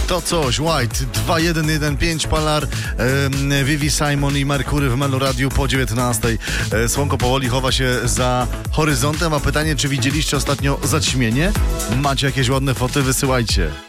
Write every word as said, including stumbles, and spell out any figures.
To coś, White, dwa jeden jeden pięć, Palar, e, Vivi Simon i Merkury w Melu Radiu po dziewiętnastej. E, słonko powoli chowa się za horyzontem, a pytanie, czy widzieliście ostatnio zaćmienie? Macie jakieś ładne foty? Wysyłajcie.